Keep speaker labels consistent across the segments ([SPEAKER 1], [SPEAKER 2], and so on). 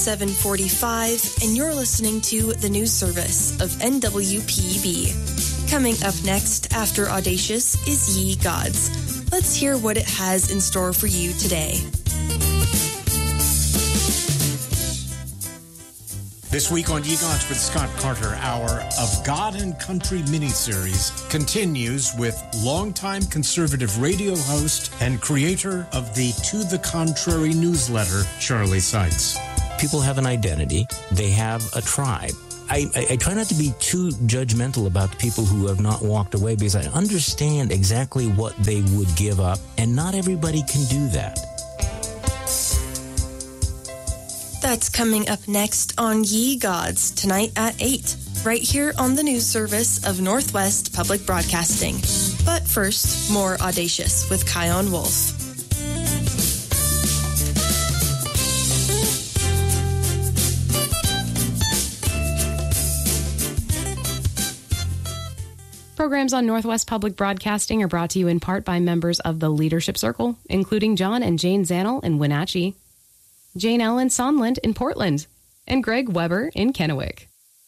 [SPEAKER 1] 7:45, and you're listening to the news service of NWPB. Coming up next after Audacious is Ye Gods. Let's hear what it has in store for you today.
[SPEAKER 2] This week on Ye Gods with Scott Carter, our Of God and Country miniseries continues with longtime conservative radio host and creator of the To the Contrary newsletter, Charlie Seitz.
[SPEAKER 3] People have an identity. They have a tribe. I try not to be too judgmental about the people who have not walked away because I understand exactly what they would give up, and not everybody can do that.
[SPEAKER 1] That's coming up next on Ye Gods tonight at 8, right here on the news service of Northwest Public Broadcasting. But first, more Audacious with Kion Wolf.
[SPEAKER 4] Programs on Northwest Public Broadcasting are brought to you in part by members of the Leadership Circle, including John and Jane Zannel in Wenatchee, Jane Ellen Sonland in Portland, and Greg Weber in Kennewick.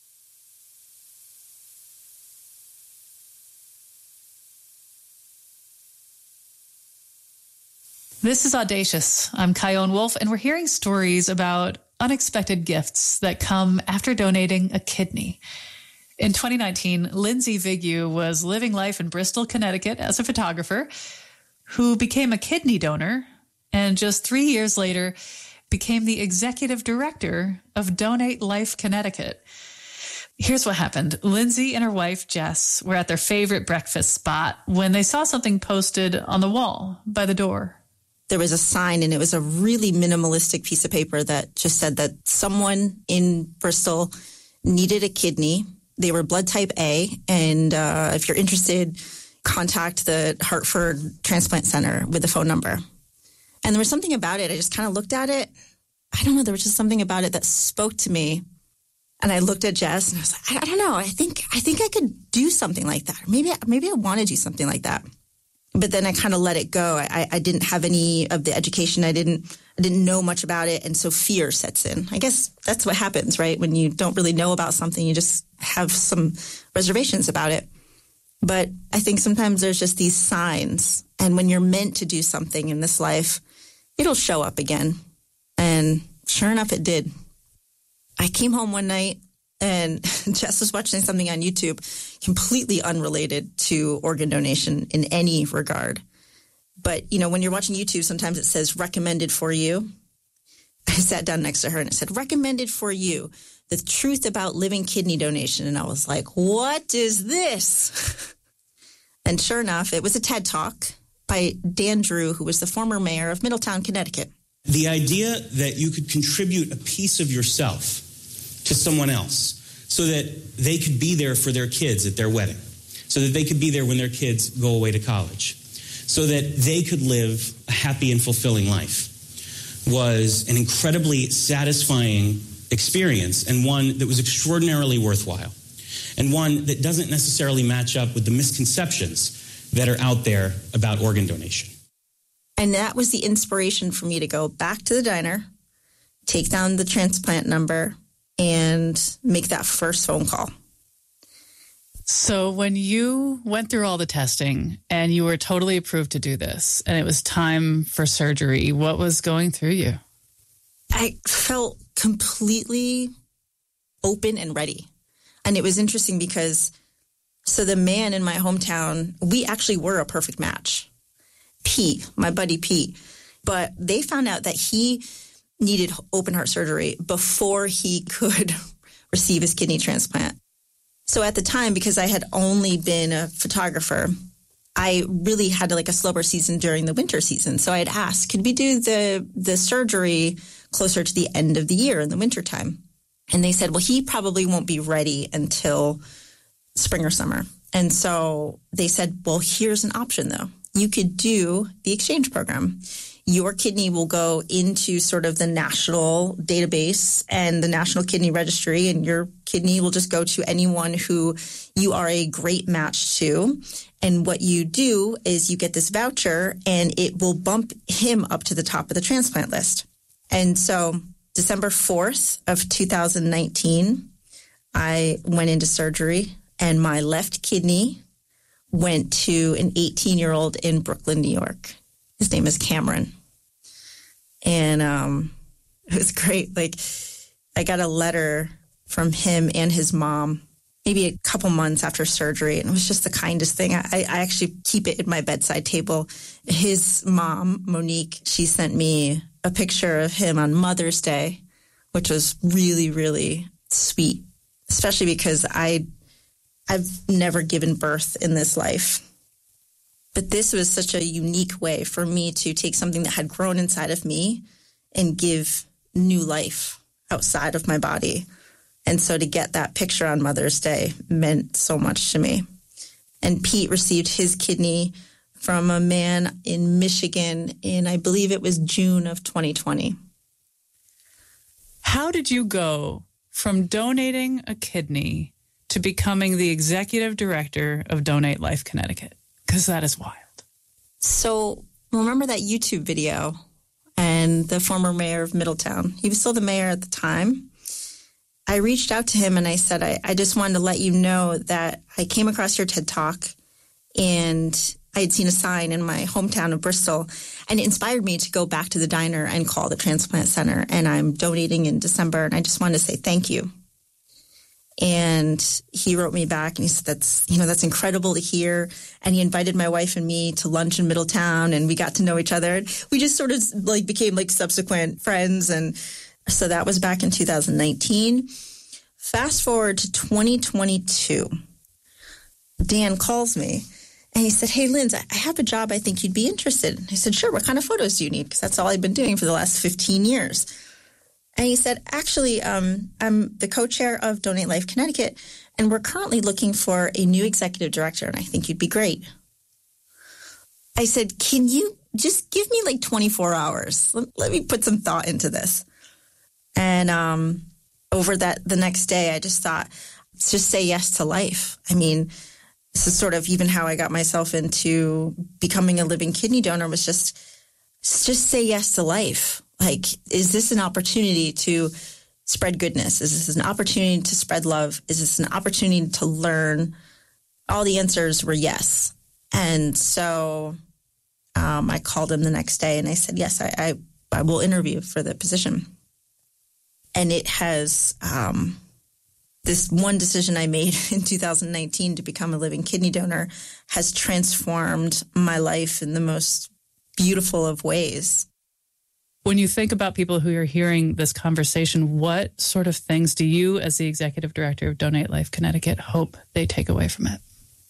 [SPEAKER 5] This is Audacious. I'm Kion Wolf, and we're hearing stories about unexpected gifts that come after donating a kidney. In 2019, Lindsay Vigue was living life in Bristol, Connecticut as a photographer who became a kidney donor, and just 3 years later became the executive director of Donate Life Connecticut. Here's what happened. Lindsay and her wife, Jess, were at their favorite breakfast spot when they saw something posted on the wall by the door.
[SPEAKER 6] There was a sign, and it was a really minimalistic piece of paper that just said that someone in Bristol needed a kidney. They were blood type A, and if you're interested, contact the Hartford Transplant Center with the phone number. And there was something about it. I just kind of looked at it. I don't know. There was just something about it that spoke to me. And I looked at Jess and I was like, I don't know. I think I could do something like that. Maybe I want to do something like that. But then I kind of let it go. I didn't have any of the education. I didn't know much about it. And so fear sets in. I guess that's what happens, right? When you don't really know about something, you just have some reservations about it. But I think sometimes there's just these signs. And when you're meant to do something in this life, it'll show up again. And sure enough, it did. I came home one night and Jess was watching something on YouTube completely unrelated to organ donation in any regard. But, you know, when you're watching YouTube, sometimes it says recommended for you. I sat down next to her and it said recommended for you, the truth about living kidney donation. And I was like, what is this? And sure enough, it was a TED Talk by Dan Drew, who was the former mayor of Middletown, Connecticut.
[SPEAKER 7] The idea that you could contribute a piece of yourself to someone else so that they could be there for their kids at their wedding, so that they could be there when their kids go away to college, so that they could live a happy and fulfilling life, was an incredibly satisfying experience, and one that was extraordinarily worthwhile, and one that doesn't necessarily match up with the misconceptions that are out there about organ donation.
[SPEAKER 6] And that was the inspiration for me to go back to the diner, take down the transplant number, and make that first phone call.
[SPEAKER 5] So when you went through all the testing and you were totally approved to do this and it was time for surgery, what was going through you?
[SPEAKER 6] I felt completely open and ready. And it was interesting because, so the man in my hometown, we actually were a perfect match. Pete, my buddy Pete. But they found out that he needed open heart surgery before he could receive his kidney transplant. So at the time, because I had only been a photographer, I really had like a slower season during the winter season. So I had asked, could we do the surgery closer to the end of the year in the wintertime? And they said, well, he probably won't be ready until spring or summer. And so they said, well, here's an option, though. You could do the exchange program. Your kidney will go into sort of the national database and the National Kidney Registry, and your kidney will just go to anyone who you are a great match to. And what you do is you get this voucher, and it will bump him up to the top of the transplant list. And so December 4th of 2019, I went into surgery, and my left kidney went to an 18-year-old in Brooklyn, New York. His name is Cameron. And it was great. Like, I got a letter from him and his mom maybe a couple months after surgery, and it was just the kindest thing. I actually keep it at my bedside table. His mom, Monique, she sent me a picture of him on Mother's Day, which was really, really sweet, especially because I've never given birth in this life. But this was such a unique way for me to take something that had grown inside of me and give new life outside of my body. And so to get that picture on Mother's Day meant so much to me. And Pete received his kidney from a man in Michigan in, I believe it was June of 2020.
[SPEAKER 5] How did you go from donating a kidney to becoming the executive director of Donate Life Connecticut? Because that is wild.
[SPEAKER 6] So remember that YouTube video and the former mayor of Middletown? He was still the mayor at the time. I reached out to him and I said, I just wanted to let you know that I came across your TED Talk and I had seen a sign in my hometown of Bristol, and it inspired me to go back to the diner and call the transplant center. And I'm donating in December, and I just wanted to say thank you. And he wrote me back and he said, that's incredible to hear. And he invited my wife and me to lunch in Middletown, and we got to know each other. We just sort of became subsequent friends. And so that was back in 2019. Fast forward to 2022. Dan calls me and he said, "Hey, Linz, I have a job I think you'd be interested in." I said, "Sure. What kind of photos do you need?" Because that's all I've been doing for the last 15 years. And he said, "Actually, I'm the co-chair of Donate Life Connecticut, and we're currently looking for a new executive director, and I think you'd be great." I said, "Can you just give me 24 hours? Let me put some thought into this." And over the next day, I just thought, just say yes to life. I mean, this is sort of even how I got myself into becoming a living kidney donor, was just say yes to life. Is this an opportunity to spread goodness? Is this an opportunity to spread love? Is this an opportunity to learn? All the answers were yes. And so I called him the next day and I said, yes, I will interview for the position. And it has this one decision I made in 2019 to become a living kidney donor has transformed my life in the most beautiful of ways.
[SPEAKER 5] When you think about people who are hearing this conversation, what sort of things do you, as the executive director of Donate Life Connecticut, hope they take away from it?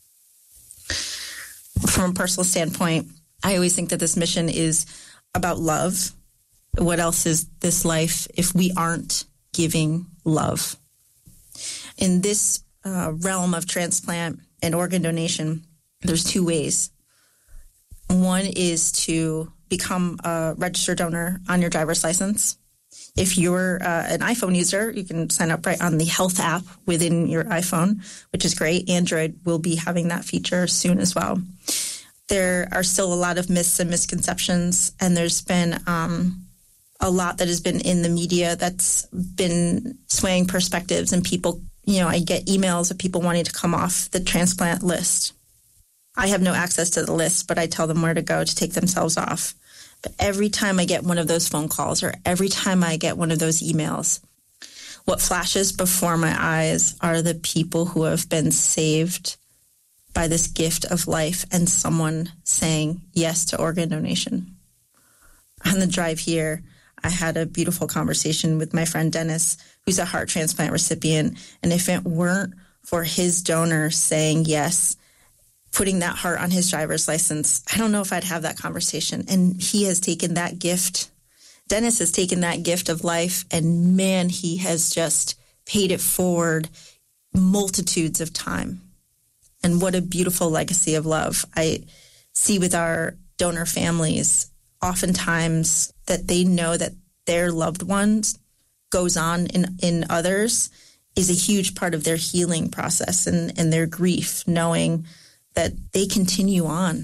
[SPEAKER 6] From a personal standpoint, I always think that this mission is about love. What else is this life if we aren't giving love? In this realm of transplant and organ donation, there's two ways. One is to become a registered donor on your driver's license. If you're an iPhone user, you can sign up right on the Health app within your iPhone, which is great. Android will be having that feature soon as well. There are still a lot of myths and misconceptions, and there's been a lot that has been in the media that's been swaying perspectives, and people, I get emails of people wanting to come off the transplant list. I have no access to the list, but I tell them where to go to take themselves off. But every time I get one of those phone calls or every time I get one of those emails, what flashes before my eyes are the people who have been saved by this gift of life and someone saying yes to organ donation. On the drive here, I had a beautiful conversation with my friend Dennis, who's a heart transplant recipient. And if it weren't for his donor saying yes, putting that heart on his driver's license, I don't know if I'd have that conversation. And he has taken that gift. Dennis has taken that gift of life, and man, he has just paid it forward multitudes of time. And what a beautiful legacy of love. I see with our donor families, oftentimes that they know that their loved ones goes on in others is a huge part of their healing process and their grief, knowing that they continue on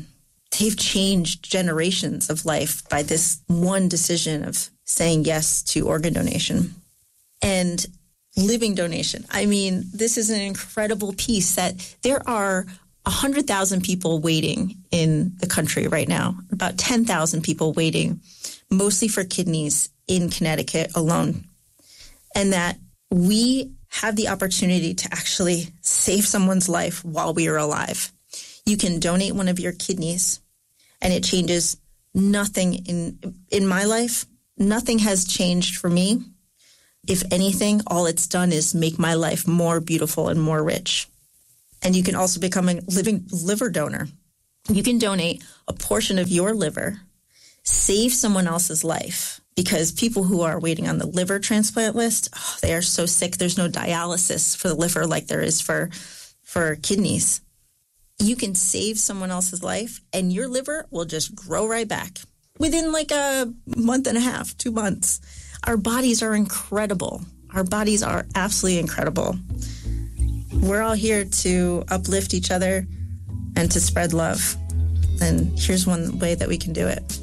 [SPEAKER 6] they've changed generations of life by this one decision of saying yes to organ donation. And living donation. I mean, this is an incredible piece that there are 100,000 people waiting in the country right now, about 10,000 people waiting, mostly for kidneys in Connecticut alone. And that we have the opportunity to actually save someone's life while we are alive. You can donate one of your kidneys, and it changes nothing in my life. Nothing has changed for me. If anything, all it's done is make my life more beautiful and more rich. And you can also become a living liver donor. You can donate a portion of your liver, save someone else's life, because people who are waiting on the liver transplant list, they are so sick. There's no dialysis for the liver like there is for kidneys. You can save someone else's life, and your liver will just grow right back within like a month and a half, 2 months. Our bodies are incredible. Our bodies are absolutely incredible. We're all here to uplift each other and to spread love. And here's one way that we can do it.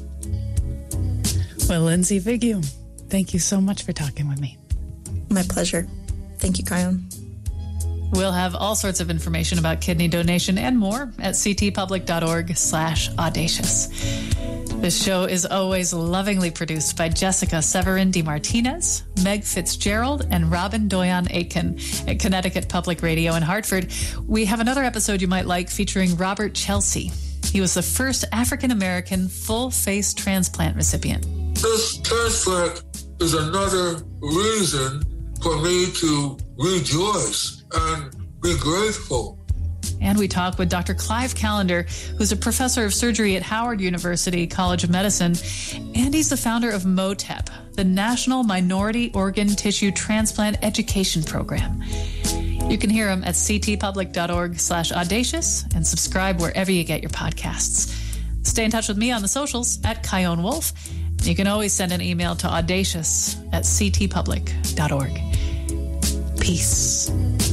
[SPEAKER 5] Well, Lindsay Vigue, thank you so much for talking with me.
[SPEAKER 6] My pleasure. Thank you, Kion.
[SPEAKER 5] We'll have all sorts of information about kidney donation and more at ctpublic.org/audacious. This show is always lovingly produced by Jessica Severin DeMartinez, Meg Fitzgerald, and Robin Doyon Aitken at Connecticut Public Radio in Hartford. We have another episode you might like featuring Robert Chelsea. He was the first African-American full-face transplant recipient.
[SPEAKER 8] This transplant is another reason for me to rejoice and be grateful.
[SPEAKER 5] And we talk with Dr. Clive Callender, who's a professor of surgery at Howard University College of Medicine, and he's the founder of MOTEP, the National Minority Organ Tissue Transplant Education Program. You can hear him at ctpublic.org/audacious and subscribe wherever you get your podcasts. Stay in touch with me on the socials at Kion Wolf. You can always send an email to audacious@ctpublic.org. Peace.